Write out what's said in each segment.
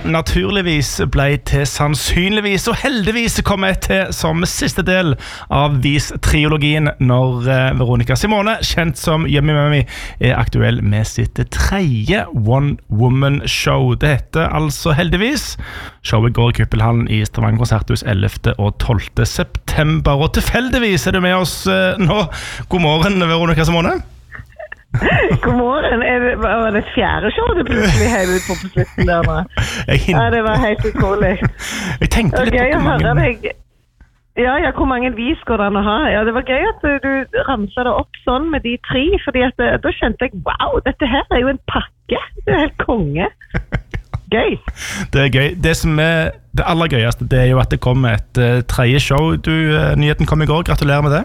naturligvis ble til sannsynligvis, og heldigvis kom jeg til som siste del av Vis-triologien når Veronica Simone, kjent som Yummy Mummy, aktuell med sitt tredje one-woman-show. Det heter altså heldigvis. Showet går i Kuppelhallen i Stavanger konserthus 11. og 12. september, og tilfeldigvis du med oss nå. God morgen, Veronica Simone. God morgen. Var det fjerde show du plutselig heiv ut på slutten der nå? Ja, det var helt utrolig. Jeg tenkte litt på hvor mange... Ja, hvor mange vis går det an å ha? Ja, det var gøy at du ramset det opp sånn med de 3, fordi at, da skjønte jeg, wow, dette her jo en pakke. Det helt konge. Gøy. Det gøy. Det som det aller gøyeste, det jo at det kommer et tredje show. Nyheten kom i går. Gratulerer med det.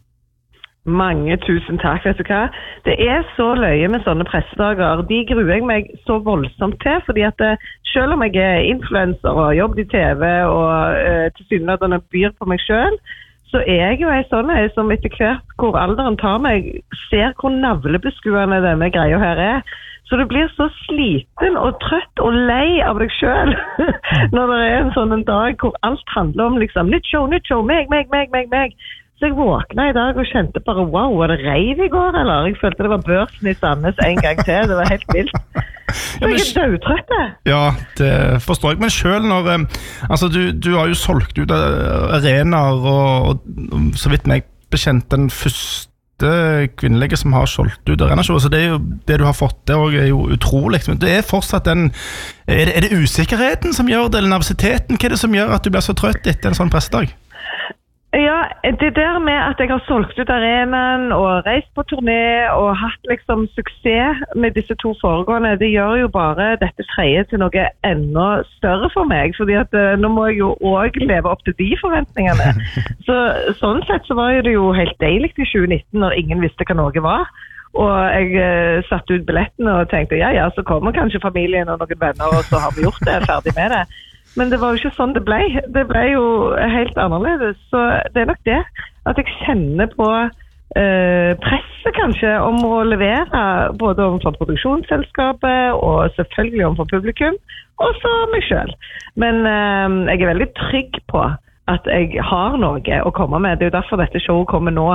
Mange tusen takk, vet du hva? Det så løye med sånne pressedager. De gruer jeg meg så voldsomt til, fordi at selv om jeg influencer og jobber i TV og tilsynelatende byr på meg selv, så jeg jo en sånn som etter hvert hvor alderen tar meg, ser hvor navlebeskuende denne greia her Så du blir så sliten og trøtt og lei av deg selv når det en sånn en dag hvor alt handler om liksom, nytt show, meg. Så jeg våkna i dag og kjente bare, wow, var det reiv i går, eller? Jeg følte det var børsen i Sandnes en gang til, det var helt vilt. Så jeg dødtrøtt. Ja, det forstår jeg, men selv når, altså du har jo solgt ut arenaer, og så vidt meg bekjent den første kvinnelige som har solgt ut arenashow, så det jo det du har fått det og jo utrolig, men det fortsatt den, det usikkerheten som gjør det, eller nervøsiteten, hva det som gjør at du blir så trøtt etter en sånn pressedag? Ja, det der med at jeg har solgt ut arenaen og reist på turné og hatt liksom suksess med disse 2 foregående, det gjør jo bare dette tredje til noe enda større for meg, fordi at nå må jeg jo også leve opp til de forventningene. Sånn sett så var det jo helt deilig i 2019 når ingen visste hva noe var. Og jeg satte ut billettene og tenkte, ja, så kommer kanskje familien og noen venner, og så har vi gjort det, ferdig med det. Men det var jo ikke sånn det ble. Det ble jo helt annerledes. Så det nok det at jeg kjenner på presset kanskje om å levere både overfor produksjonsselskapet og selvfølgelig overfor publikum, og så meg selv. Men jeg veldig trygg på at jeg har noe å komme med. Det jo derfor dette showet kommer nå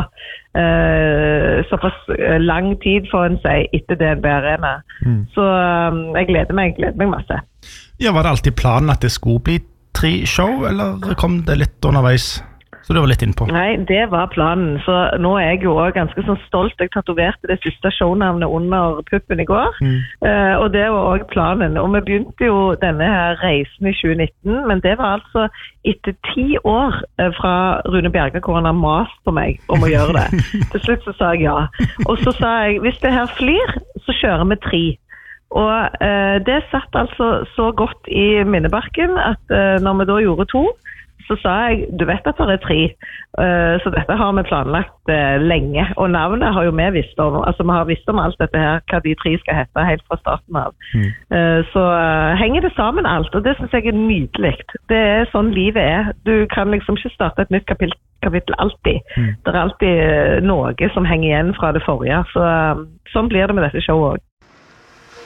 såpass lang tid for en seg etter DNB Arena. Så jeg gleder meg masse. Ja, var det alltid planen at det skulle bli 3 show, eller kom det litt underveis? Så du var litt innpå. Nei, det var planen. Så nå jeg jo også ganske sånn stolt. Jeg tatoverte det siste shownavnet under puppen i går. Og det var også planen. Og vi begynte jo denne her reisen i 2019, men det var altså etter 10 år fra Rune Bjerga, hvor han har mast på meg om å gjøre det. Til slutt så sa jeg ja. Og så sa jeg, hvis det her flyr, så kjører vi 3. Og det satt altså så godt i minnebarken at når vi da gjorde 2, så sa jeg, du vet at det 3, så dette har vi planlagt lenge, og navnet har jo vi visst om, altså vi har visst om alt dette her, hva de 3 skal hete helt fra starten av. Så henger det sammen alt, og det synes jeg nydelig. Det sånn livet Du kan liksom ikke starte et nytt kapittel alltid. Det alltid noe som henger igjen fra det forrige, så sånn blir det med dette showet også.